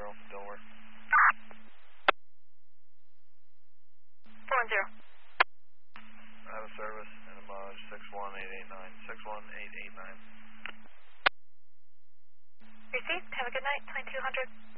General, Delaware. 410. Out of service, Entomology 61889. 61889. Received. Have a good night. 2200.